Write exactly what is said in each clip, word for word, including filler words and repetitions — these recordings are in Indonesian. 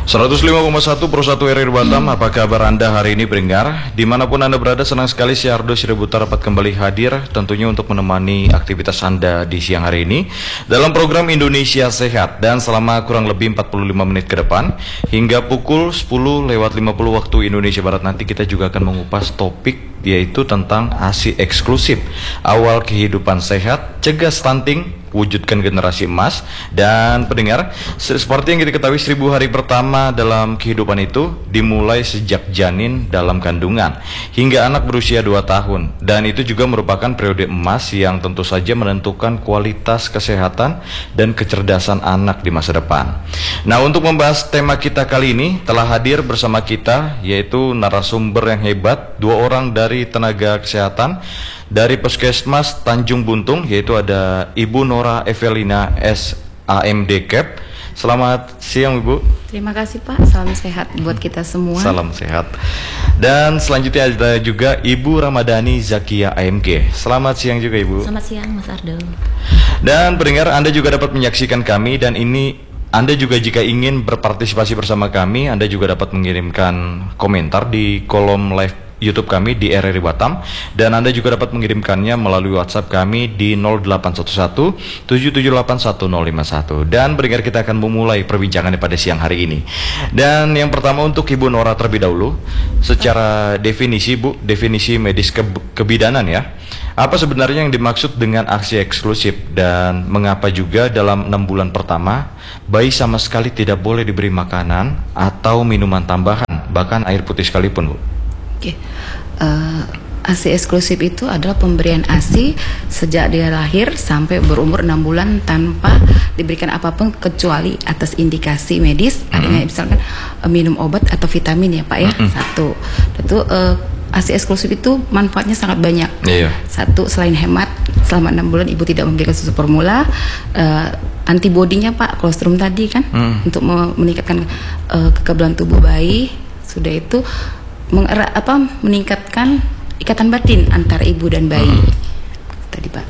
seratus lima koma satu Pro satu R R Batam, apa kabar Anda hari ini pendengar? Dimanapun Anda berada, senang sekali si Ardo Sributa dapat kembali hadir tentunya untuk menemani aktivitas Anda di siang hari ini dalam program Indonesia Sehat. Dan selama kurang lebih empat puluh lima menit ke depan hingga pukul sepuluh lewat lima puluh waktu Indonesia Barat nanti kita juga akan mengupas topik yaitu tentang ASI eksklusif, awal kehidupan sehat, cegah stunting, wujudkan generasi emas. Dan pendengar, seperti yang kita ketahui, seribu hari pertama dalam kehidupan itu dimulai sejak janin dalam kandungan hingga anak berusia dua tahun. Dan itu juga merupakan periode emas yang tentu saja menentukan kualitas kesehatan dan kecerdasan anak di masa depan. Nah, untuk membahas tema kita kali ini telah hadir bersama kita yaitu narasumber yang hebat, dua orang dari tenaga kesehatan dari Puskesmas Tanjung Buntung, yaitu ada Ibu Nora Evelina S A M D C A P. Selamat siang Ibu. Terima kasih Pak, salam sehat buat kita semua. Salam sehat. Dan selanjutnya ada juga Ibu Ramadhani Zakia A M G. Selamat siang juga Ibu. Selamat siang Mas Ardo. Dan pendengar, Anda juga dapat menyaksikan kami, dan ini Anda juga jika ingin berpartisipasi bersama kami, Anda juga dapat mengirimkan komentar di kolom live YouTube kami di R R I Batam, dan Anda juga dapat mengirimkannya melalui WhatsApp kami di nol delapan satu satu tujuh tujuh delapan satu nol lima satu. Dan pendengar, kita akan memulai perbincangannya pada siang hari ini. Dan yang pertama untuk Ibu Nora terlebih dahulu, secara definisi Bu, definisi medis ke kebidanan ya. Apa sebenarnya yang dimaksud dengan aksi eksklusif, dan mengapa juga dalam enam bulan pertama bayi sama sekali tidak boleh diberi makanan atau minuman tambahan, bahkan air putih sekalipun Bu? Oke, uh, ASI eksklusif itu adalah pemberian ASI sejak dia lahir sampai berumur enam bulan tanpa diberikan apapun kecuali atas indikasi medis, mm-hmm. adanya misalkan uh, minum obat atau vitamin ya Pak ya. Mm-hmm. Satu, itu uh, ASI eksklusif itu manfaatnya sangat banyak. Yeah. Satu, selain hemat, selama enam bulan ibu tidak memberikan susu formula, uh, antibodinya Pak, kolostrum tadi kan, mm. untuk meningkatkan uh, kekebalan tubuh bayi. Sudah itu Mengerak, apa, meningkatkan ikatan batin antara ibu dan bayi. Hmm. Tadi Pak.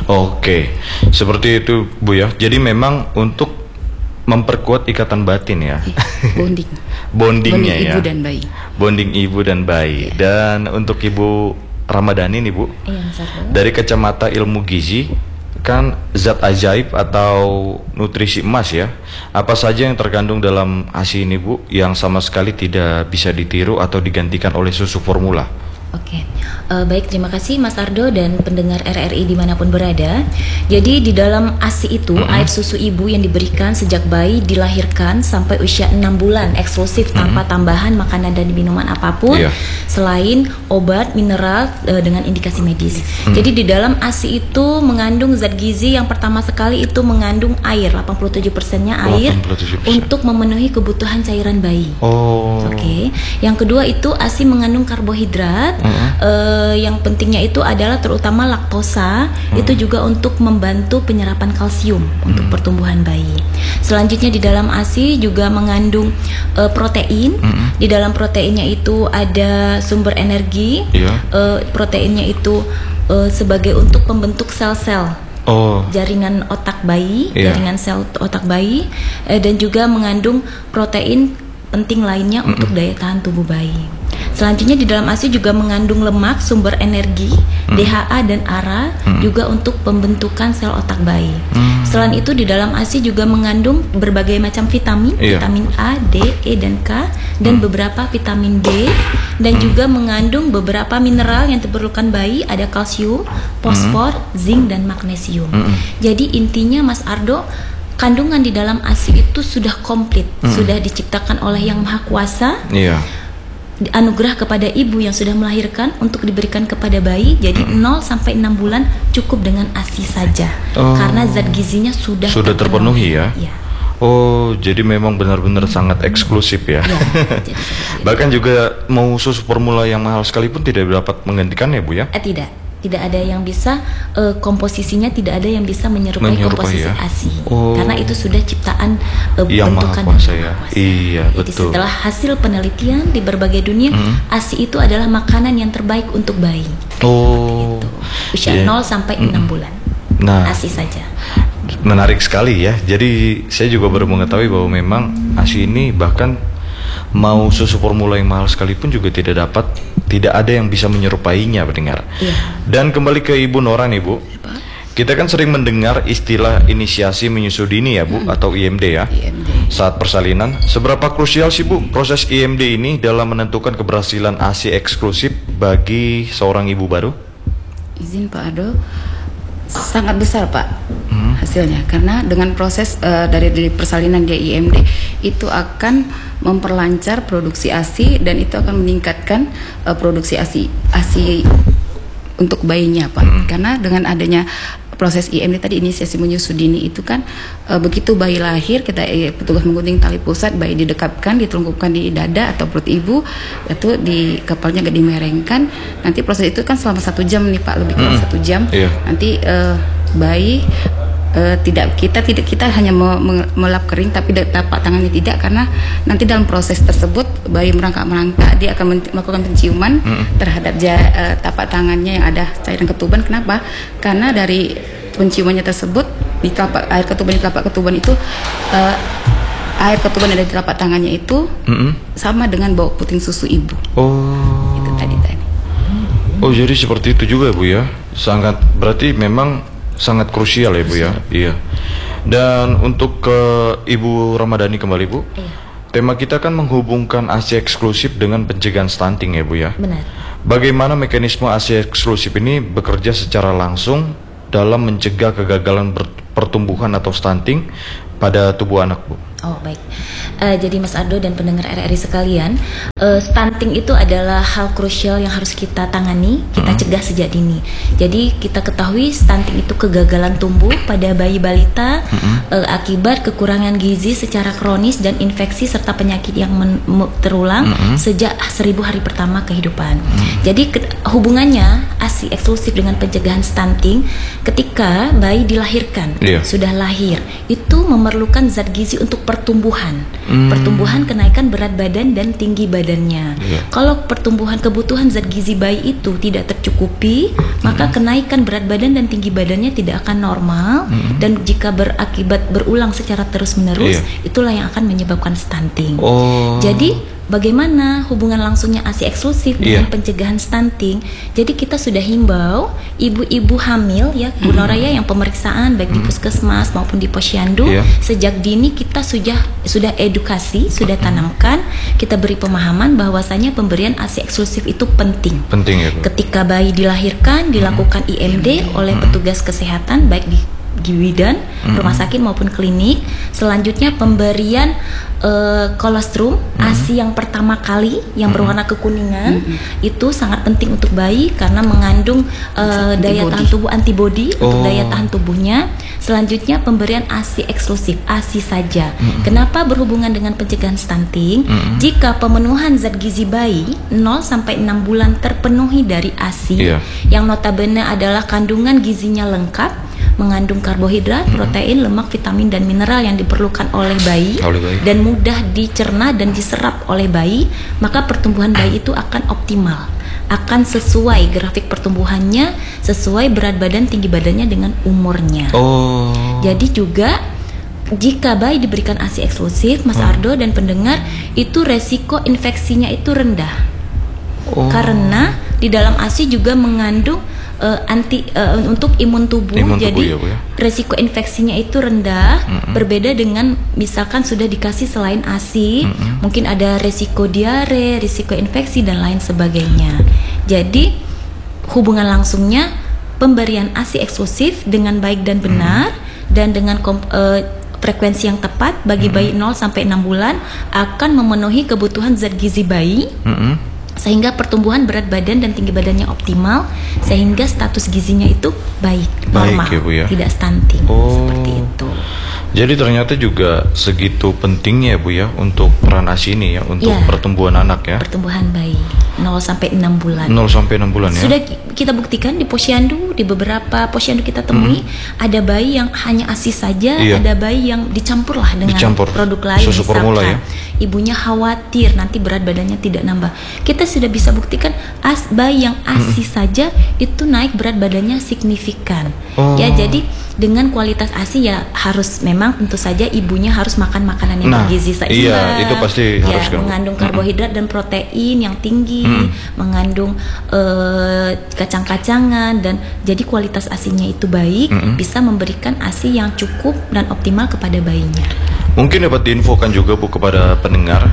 Oke, seperti itu Bu ya. Jadi memang untuk memperkuat ikatan batin ya. Bonding. Bondingnya Bonding ya. Ibu dan bayi. Bonding ibu dan bayi. Ya. Dan untuk Ibu Ramadhani nih Bu. Iya, dari kacamata ilmu gizi, kan zat ajaib atau nutrisi emas ya. Apa saja yang terkandung dalam ASI ini Bu, yang sama sekali tidak bisa ditiru atau digantikan oleh susu formula? Oke, uh, baik, terima kasih Mas Ardo dan pendengar R R I dimanapun berada. Jadi di dalam ASI itu, mm-hmm. air susu ibu yang diberikan sejak bayi dilahirkan sampai usia enam bulan eksklusif, mm-hmm. tanpa tambahan makanan dan minuman apapun, yeah. selain obat mineral uh, dengan indikasi medis. Mm-hmm. Jadi di dalam ASI itu mengandung zat gizi yang pertama sekali itu mengandung air, delapan puluh tujuh persennya air, delapan puluh tujuh persen untuk memenuhi kebutuhan cairan bayi. Oh. Oke. Okay. Yang kedua itu ASI mengandung karbohidrat. Uh-huh. Uh, yang pentingnya itu adalah terutama laktosa, uh-huh. itu juga untuk membantu penyerapan kalsium uh-huh. untuk pertumbuhan bayi. Selanjutnya di dalam ASI juga mengandung uh, protein. Uh-huh. Di dalam proteinnya itu ada sumber energi. Yeah. Uh, proteinnya itu uh, sebagai untuk pembentuk sel-sel. Oh. Jaringan otak bayi, yeah. jaringan sel otak bayi, uh, dan juga mengandung protein penting lainnya mm-hmm. untuk daya tahan tubuh bayi. Selanjutnya di dalam ASI juga mengandung lemak, sumber energi, mm. D H A dan A R A, mm. juga untuk pembentukan sel otak bayi. Mm. Selain itu di dalam ASI juga mengandung berbagai macam vitamin, yeah. vitamin A, D, E dan K, dan mm. beberapa vitamin B, dan mm. juga mengandung beberapa mineral yang diperlukan bayi, ada kalsium, fosfor, mm. zinc dan magnesium. Mm. Jadi intinya Mas Ardo, kandungan di dalam ASI itu sudah komplit, mm. sudah diciptakan oleh Yang Maha Kuasa. Yeah. Anugerah kepada ibu yang sudah melahirkan untuk diberikan kepada bayi. Jadi mm. nol sampai enam bulan cukup dengan ASI saja. Oh. Karena zat gizinya sudah sudah terpenuhi, terpenuhi ya. Ya. Oh, jadi memang benar-benar hmm. sangat eksklusif ya. Ya bahkan juga mau susu formula yang mahal sekalipun tidak dapat menggantikannya Bu ya? Eh, tidak. Tidak ada yang bisa uh, komposisinya tidak ada yang bisa menyerupai, menyerupai komposisi ya? ASI. Oh. Karena itu sudah ciptaan uh, bentukan Maha Kuasa ya. Iya, jadi betul. Setelah hasil penelitian di berbagai dunia, mm. ASI itu adalah makanan yang terbaik untuk bayi. Oh. Gitu. Usia yeah. nol sampai mm. enam bulan. Nah, ASI saja. Menarik sekali ya. Jadi saya juga baru mengetahui bahwa memang ASI ini bahkan mau susu formula yang mahal sekalipun juga tidak dapat, tidak ada yang bisa menyerupainya, pendengar. Iya. Dan kembali ke Ibu Nora nih Bu, kita kan sering mendengar istilah inisiasi menyusu dini ya Bu, hmm. atau I M D ya, I M D. saat persalinan. Seberapa krusial sih Bu proses I M D ini dalam menentukan keberhasilan ASI eksklusif bagi seorang ibu baru? Izin Pak Ado, sangat besar Pak hmm. hasilnya, karena dengan proses uh, dari, dari persalinan dia I M D itu akan memperlancar produksi ASI dan itu akan meningkatkan uh, produksi ASI ASI untuk bayinya Pak. Hmm. Karena dengan adanya proses I M D tadi, inisiasi menyusu dini itu kan e, begitu bayi lahir kita e, petugas menggunting tali pusat, bayi didekapkan, ditelungkupkan di dada atau perut ibu, itu di kepalanya gak dimerengkan. Nanti proses itu kan selama satu jam nih Pak, lebih kurang hmm. satu jam. Yeah. Nanti e, bayi e, tidak kita tidak kita hanya me, me, melap kering tapi tapak tangannya tidak, karena nanti dalam proses tersebut bayi merangkak-merangkak dia akan melakukan penciuman hmm. terhadap ja, e, tapak tangannya yang ada cairan ketuban. Kenapa? Karena dari penciumannya tersebut di telapak air ketuban di telapak ketuban itu uh, air ketuban yang ada di telapak tangannya itu mm-hmm. sama dengan bau puting susu ibu. Oh. Itu tadi tadi. Oh, jadi seperti itu juga Bu ya. Sangat berarti memang sangat krusial ya Bu ya. Iya. Dan untuk ke Ibu Ramadhani kembali Bu. Iya. Tema kita kan menghubungkan ASI eksklusif dengan pencegahan stunting ya Bu ya. Benar. Bagaimana mekanisme ASI eksklusif ini bekerja secara langsung dalam mencegah kegagalan pertumbuhan atau stunting pada tubuh anak Bu? Oh baik, uh, jadi Mas Ardo dan pendengar R R I sekalian, uh, stunting itu adalah hal krusial yang harus kita tangani, kita mm-hmm. cegah sejak dini. Jadi kita ketahui stunting itu kegagalan tumbuh pada bayi balita mm-hmm. uh, akibat kekurangan gizi secara kronis dan infeksi serta penyakit yang men- terulang mm-hmm. sejak seribu hari pertama kehidupan. Mm-hmm. Jadi ke- hubungannya ASI eksklusif dengan pencegahan stunting, ketika bayi dilahirkan, yeah. sudah lahir, itu memerlukan zat gizi untuk pertumbuhan, hmm. pertumbuhan kenaikan berat badan dan tinggi badannya. Yeah. Kalau pertumbuhan kebutuhan zat gizi bayi itu tidak tercukupi, hmm. maka kenaikan berat badan dan tinggi badannya tidak akan normal, hmm. dan jika berakibat berulang secara terus-menerus, yeah. itulah yang akan menyebabkan stunting. Oh. Jadi bagaimana hubungan langsungnya ASI eksklusif dengan yeah. pencegahan stunting? Jadi kita sudah himbau ibu-ibu hamil ya, Bu mm. Nora ya, yang pemeriksaan baik mm. di puskesmas maupun di posyandu, yeah. sejak dini kita sudah sudah edukasi, sudah tanamkan, kita beri pemahaman bahwasanya pemberian ASI eksklusif itu penting. Penting ya, Bu. Ketika bayi dilahirkan dilakukan mm. I M D oleh mm. petugas kesehatan baik di di bidan, mm-hmm. rumah sakit maupun klinik. Selanjutnya pemberian uh, kolostrum mm-hmm. ASI yang pertama kali yang mm-hmm. berwarna kekuningan mm-hmm. itu sangat penting untuk bayi karena mengandung uh, daya tahan tubuh antibodi oh. untuk daya tahan tubuhnya. Selanjutnya pemberian ASI eksklusif, ASI saja. Mm-hmm. Kenapa berhubungan dengan pencegahan stunting? Mm-hmm. Jika pemenuhan zat gizi bayi nol sampai enam bulan terpenuhi dari ASI yeah. yang notabene adalah kandungan gizinya lengkap, mengandung karbohidrat, hmm. protein, lemak, vitamin dan mineral yang diperlukan oleh bayi, oleh bayi dan mudah dicerna dan diserap oleh bayi, maka pertumbuhan bayi itu akan optimal, akan sesuai grafik pertumbuhannya, sesuai berat badan tinggi badannya dengan umurnya. Oh. Jadi juga jika bayi diberikan ASI eksklusif, Mas hmm. Ardo dan pendengar, itu resiko infeksinya itu rendah. Oh. Karena di dalam ASI juga mengandung Uh, anti uh, untuk imun tubuh, imun jadi tubuh, ya, ya. resiko infeksinya itu rendah. Mm-hmm. Berbeda dengan misalkan sudah dikasih selain ASI, mm-hmm. mungkin ada resiko diare, resiko infeksi dan lain sebagainya. Jadi hubungan langsungnya pemberian ASI eksklusif dengan baik dan benar mm-hmm. dan dengan komp- uh, frekuensi yang tepat bagi mm-hmm. bayi nol sampai enam bulan akan memenuhi kebutuhan zat gizi bayi. Mm-hmm. Sehingga pertumbuhan berat badan dan tinggi badannya optimal, sehingga status gizinya itu baik, normal, baik, ya, Bu, ya? Tidak stunting, oh. seperti itu. Jadi ternyata juga segitu pentingnya Bu ya untuk peran ASI ini ya untuk ya, pertumbuhan anak ya. Pertumbuhan bayi nol sampai enam bulan. nol sampai enam bulan ya. Sudah kita buktikan di posyandu, di beberapa posyandu kita temui hmm. ada bayi yang hanya ASI saja, iya. ada bayi yang dicampur lah dengan dicampur. produk lain susu formula ya. ibunya khawatir nanti berat badannya tidak nambah. Kita sudah bisa buktikan as bayi yang ASI hmm. saja itu naik berat badannya signifikan. Oh. Ya, jadi dengan kualitas ASI ya harus memang tentu saja ibunya harus makan makanan yang nah, bergizi seimbang. Iya, itu pasti ya, harus kan. Mengandung karbohidrat hmm. dan protein yang tinggi, hmm. mengandung uh, kacang-kacangan, dan jadi kualitas ASINya itu baik, hmm. bisa memberikan ASI yang cukup dan optimal kepada bayinya. Mungkin dapat diinfokan juga Bu kepada pendengar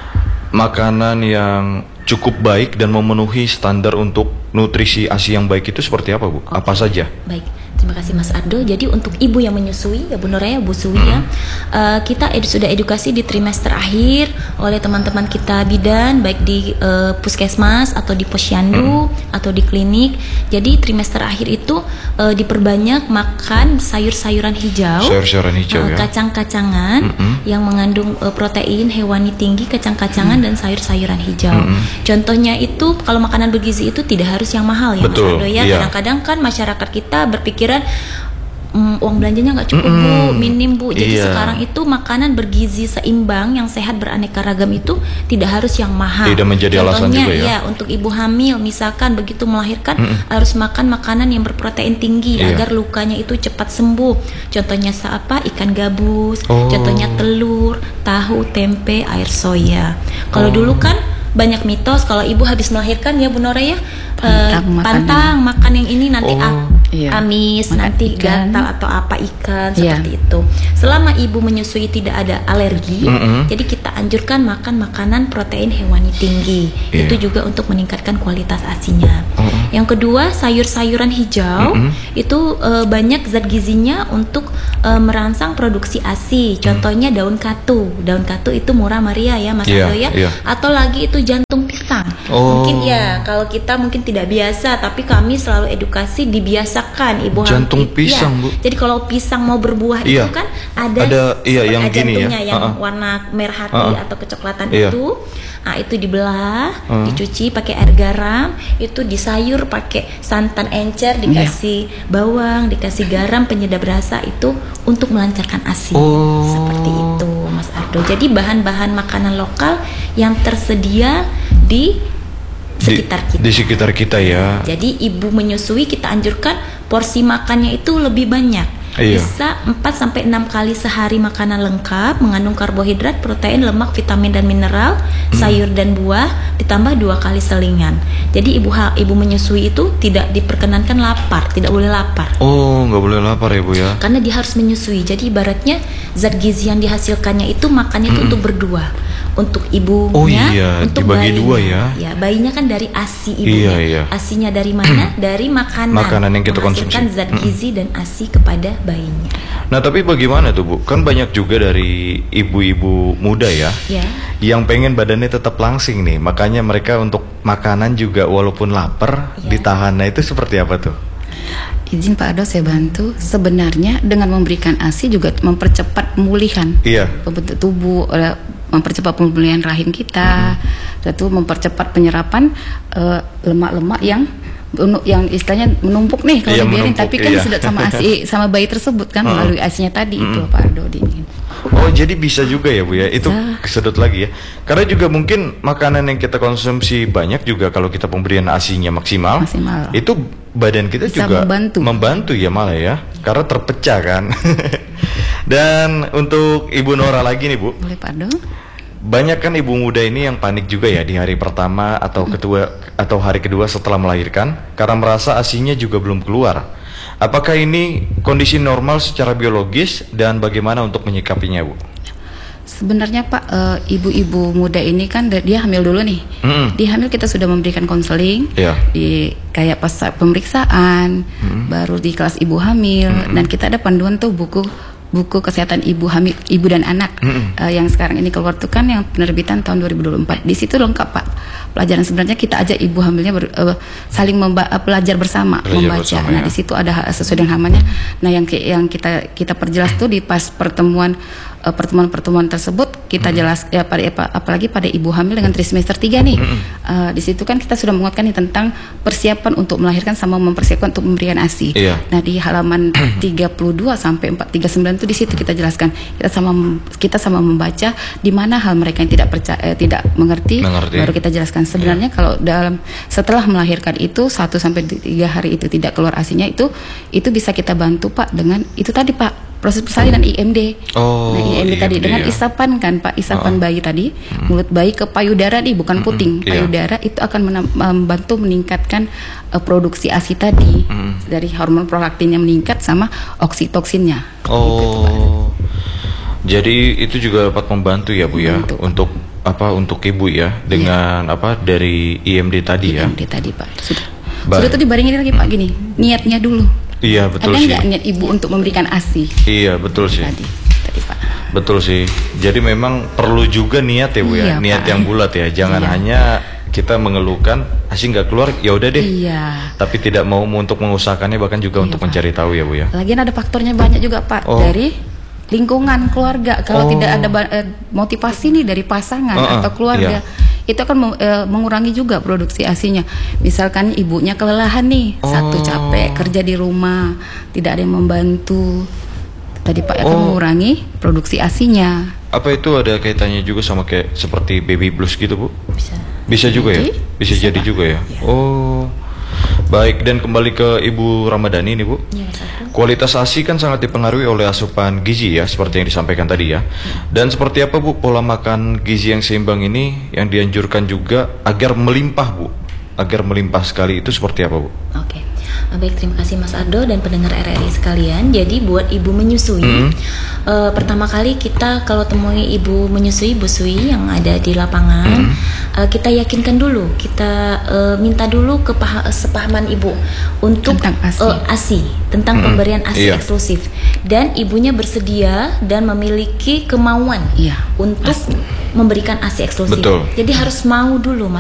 makanan yang cukup baik dan memenuhi standar untuk nutrisi ASI yang baik itu seperti apa Bu? Okay. Apa saja? Baik. Terima kasih Mas Ardo. Jadi untuk ibu yang menyusui, ya Bu Noraya, Bu Suwi ya, hmm. uh, kita edu, sudah edukasi di trimester akhir oleh teman-teman kita bidan, baik di uh, puskesmas atau di posyandu hmm. atau di klinik. Jadi trimester akhir itu uh, diperbanyak makan sayur-sayuran hijau, sayur-sayuran hijau uh, ya. kacang-kacangan hmm. yang mengandung uh, protein hewani tinggi, kacang-kacangan hmm. dan sayur-sayuran hijau. Hmm. Contohnya itu kalau makanan bergizi itu tidak harus yang mahal ya. Betul, Mas Ardo ya. Iya. Kadang-kadang kan masyarakat kita berpikir Um, uang belanjanya nggak cukup mm, Bu, minim Bu. Jadi iya. sekarang itu makanan bergizi seimbang yang sehat beraneka ragam itu tidak harus yang mahal. Tidak menjadi alasan Contohnya, juga ya. ya untuk ibu hamil misalkan begitu melahirkan mm. harus makan makanan yang berprotein tinggi iya. agar lukanya itu cepat sembuh. Contohnya apa? Ikan gabus, oh. contohnya telur, tahu, tempe, air soya. Kalau oh. dulu kan banyak mitos kalau ibu habis melahirkan ya Bu Nora ya, pantang, uh, pantang makan yang ini nanti oh, a- iya. amis, makan nanti ikan. Gatal atau apa ikan seperti iya. itu. Selama ibu menyusui tidak ada alergi, mm-hmm. jadi kita anjurkan makan makanan protein hewani tinggi. Yeah. Itu juga untuk meningkatkan kualitas ASINya. Mm-hmm. Yang kedua, sayur-sayuran hijau mm-hmm. itu uh, banyak zat gizinya untuk uh, merangsang produksi ASI. Contohnya mm. daun katu. Daun katu itu murah meriah ya Mas yeah, Ado ya. Yeah. Atau lagi itu jantung pisang. Oh. Mungkin ya kalau kita mungkin tidak biasa, tapi kami selalu edukasi dibiasakan ibu jantung hamil. pisang Ya. Bu. Jadi kalau pisang mau berbuah iya. itu kan ada, ada iya, yang gini jantungnya ya. yang uh-uh. warna merah hati uh-uh. atau kecoklatan iya. itu. Nah, itu dibelah, uh-uh. dicuci pakai air garam, itu disayur pakai santan encer, dikasih yeah. bawang, dikasih garam penyedap rasa itu untuk melancarkan ASI. Oh. Seperti itu Mas Ardo. Jadi bahan-bahan makanan lokal yang tersedia di sekitar di, kita. Di sekitar kita ya. Jadi ibu menyusui kita anjurkan porsi makannya itu lebih banyak. Iya. Bisa empat sampai enam kali sehari makanan lengkap mengandung karbohidrat, protein, lemak, vitamin dan mineral, hmm. sayur dan buah ditambah dua kali selingan. Jadi ibu ibu menyusui itu tidak diperkenankan lapar, tidak boleh lapar. Oh, nggak boleh lapar ya Bu ya. Karena dia harus menyusui. Jadi ibaratnya zat gizi yang dihasilkannya itu makannya itu hmm. untuk berdua. Untuk ibunya, oh, iya. untuk dibagi bayinya. dua ya. Ya, bayinya kan dari ASI ibunya. Iya, iya. ASINya dari mana? Dari makanan. Makanan yang kita konsumsi. Menghasilkan zat gizi dan ASI kepada bayinya. Nah, tapi bagaimana tuh Bu? Kan banyak juga dari ibu-ibu muda ya, ya. yang pengen badannya tetap langsing nih. Makanya mereka untuk makanan juga walaupun lapar ya. ditahan. Nah, itu seperti apa tuh? Izin Pak Ado saya bantu. Sebenarnya dengan memberikan ASI juga mempercepat pemulihan iya. pembentuk tubuh, mempercepat pemulihan rahim kita, mm-hmm. itu mempercepat penyerapan uh, lemak-lemak yang yang istilahnya menumpuk nih kalau iya, dibiarin, menumpuk, tapi kan iya. sudah sama ASI sama bayi tersebut kan mm-hmm. melalui ASINya tadi mm-hmm. itu Pak Ado dingin. Oh, jadi bisa juga ya Bu ya. Itu kesedot lagi ya. Karena juga mungkin makanan yang kita konsumsi banyak juga kalau kita pemberian ASINya maksimal, maksimal. itu badan kita bisa juga membantu. membantu ya malah ya. Karena terpecah kan. Dan untuk Ibu Nora lagi nih Bu. Boleh Pak Ado. Banyak kan ibu muda ini yang panik juga ya di hari pertama atau kedua atau hari kedua setelah melahirkan karena merasa ASINya juga belum keluar. Apakah ini kondisi normal secara biologis dan bagaimana untuk menyikapinya Bu? Sebenarnya Pak, e, ibu-ibu muda ini kan dia hamil dulu nih. Mm-hmm. Di hamil kita sudah memberikan konseling, yeah. di kayak pas pemeriksaan, mm-hmm. baru di kelas ibu hamil, mm-hmm. dan kita ada panduan tuh buku buku kesehatan ibu hamil, ibu dan anak mm-hmm. uh, yang sekarang ini keluar tuh kan yang penerbitan tahun dua ribu dua puluh empat. Di situ lengkap Pak pelajaran. Sebenarnya kita ajak ibu hamilnya ber, uh, saling memba- uh, belajar bersama belajar membaca. Bersama, nah ya. Di situ ada sesuai dengan namanya. Nah yang yang kita kita perjelas tuh di pas pertemuan uh, pertemuan-pertemuan tersebut kita hmm. jelas ya pada apalagi pada ibu hamil dengan trimester tiga nih. Hmm. Uh, di situ kan kita sudah menguatkan nih tentang persiapan untuk melahirkan sama mempersiapkan untuk memberikan A S I. Iya. Nah, di halaman tiga puluh dua sampai empat tiga puluh sembilan itu di situ kita jelaskan. Kita sama kita sama membaca di mana hal mereka yang tidak percaya eh, tidak mengerti, mengerti baru kita jelaskan. Sebenarnya yeah. kalau dalam setelah melahirkan itu satu sampai tiga hari itu tidak keluar A S I-nya itu itu bisa kita bantu Pak dengan itu tadi Pak, proses persalinan I M D. Oh, nah, I M D, I M D tadi dengan ya. isapan kan Pak, isapan oh. bayi tadi, hmm. mulut bayi ke payudara nih, bukan puting. Hmm, payudara yeah. itu akan membantu meningkatkan uh, produksi A S I tadi. Hmm. Dari hormon prolaktinnya meningkat sama oksitoksinnya. Oh. Gitu, jadi itu juga dapat membantu ya Bu ya, membantu, untuk apa untuk ibu ya dengan yeah. apa dari I M D tadi I M D ya. I M D tadi Pak. Sudah. Baik. Sudah tuh dibaringin lagi Pak gini, niatnya dulu. Iya betul Ada sih. Ada nggak niat ibu untuk memberikan A S I? Iya betul sih. Tadi, tadi Pak. Betul sih. Jadi memang perlu juga niat ya Bu iya, ya, niat Pak. yang bulat ya. Jangan iya. hanya kita mengeluhkan A S I nggak keluar, ya udah deh. Iya. Tapi tidak mau untuk mengusahakannya, bahkan juga iya, untuk Pak. mencari tahu ya Bu ya. Lagian ada faktornya banyak juga Pak, oh. dari lingkungan keluarga. Kalau oh. tidak ada eh, motivasi nih dari pasangan uh -uh. atau keluarga. Iya. Itu akan e, mengurangi juga produksi A S I-nya. Misalkan ibunya kelelahan nih, oh. satu capek kerja di rumah, tidak ada yang membantu. Tadi Pak akan oh. mengurangi produksi A S I-nya. Apa itu ada kaitannya juga sama kayak seperti baby blues gitu Bu? Bisa. Bisa juga jadi, ya? Bisa, bisa jadi Pak. juga ya? ya. Oh. Baik, dan kembali ke Ibu Ramadhani nih Bu. Ya, kualitas A S I kan sangat dipengaruhi oleh asupan gizi ya, seperti yang disampaikan tadi ya. Dan seperti apa Bu pola makan gizi yang seimbang ini yang dianjurkan juga agar melimpah Bu? Agar melimpah sekali itu seperti apa Bu? Oke. Baik, terima kasih Mas Ardo dan pendengar R R I sekalian. Jadi buat ibu menyusui, mm. uh, pertama kali kita kalau temui ibu menyusui, busui yang ada di lapangan, mm. uh, kita yakinkan dulu, kita uh, minta dulu ke sepahaman ibu untuk tentang A S I, uh, A S I tentang mm. pemberian A S I yeah. eksklusif, dan ibunya bersedia dan memiliki kemauan yeah. untuk Pasti. memberikan A S I eksklusif. Betul. Jadi harus mau dulu Mas